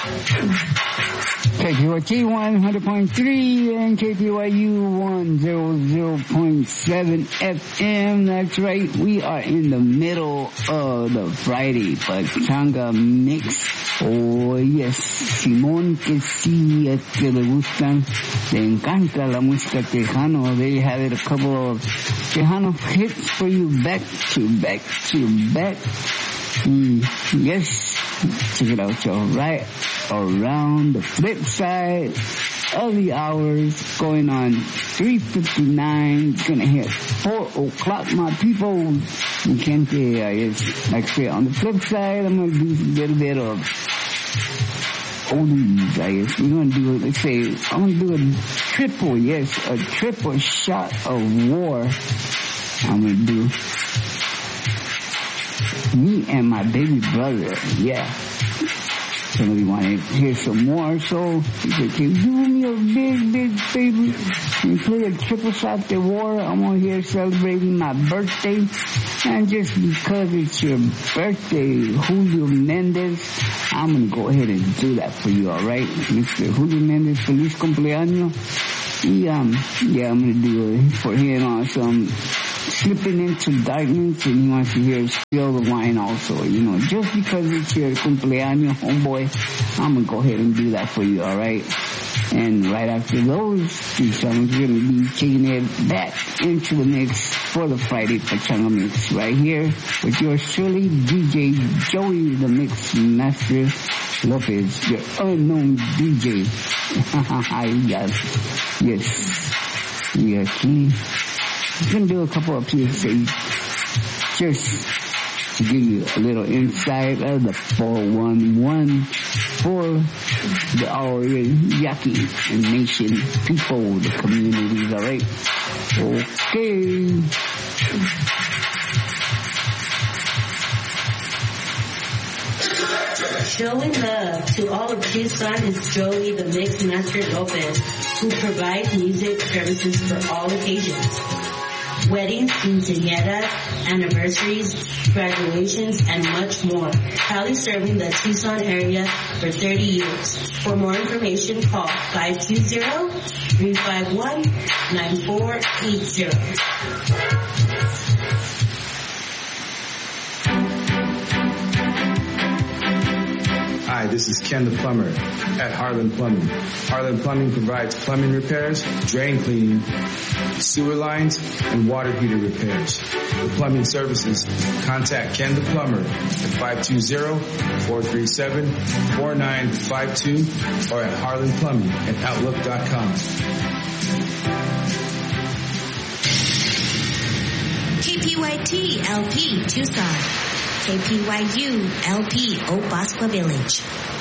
KPYT 100.3 and KPYU 100.7 FM. That's right. We are in the middle of the Friday Pachanga Mix. Oh, yes. Simón, que sí, que le gustan, le encanta la música tejano. There you have it, a couple of tejano hits for you back to back to back. Yes. Check it out, y'all. Right around the flip side of the hours, going on 3:59. It's gonna hit 4 o'clock, my people. You can't say, I guess, like I say, on the flip side, I'm gonna do a little bit of oldies, I guess. We're gonna do, let's say, I'm gonna do a triple shot of war. I'm gonna do Me and My Baby Brother, yeah. Somebody want to hear some more, so he said, can you do me a big favor and play a triple shot de war? I'm on here celebrating my birthday, and just because it's your birthday, Julio Mendez, I'm going to go ahead and do that for you, alright? Mr. Julio Mendez, feliz cumpleaños. Yeah, I'm going to do it for him some Slipping Into Darkness, and he wants to hear Spill the Wine also. You know, just because it's your cumpleaños, homeboy, I'm going to go ahead and do that for you, alright? And right after those two songs, we're going to be taking it back into the mix for the Friday Pachanga Mix right here with yours truly, DJ Joey, the Mix Master Lopez, your unknown DJ. Yes. We are key. I'm going to do a couple of PSAs just to give you a little insight of the 411 for the our Yaqui Nation people, the communities, alright? Okay. Showing love to all of Tucson is Joey the Mix Master Lopez, who provides music services for all occasions. Weddings, quinceañeras, anniversaries, graduations, and much more. Proudly serving the Tucson area for 30 years. For more information, call 520-351-9480. Hi, this is Ken the Plumber at Harlan Plumbing. Harlan Plumbing provides plumbing repairs, drain cleaning, sewer lines, and water heater repairs. For plumbing services, contact Ken the Plumber at 520-437-4952 or at harlanplumbing@outlook.com. KPYT LP Tucson. KPYU LP Opascua Village.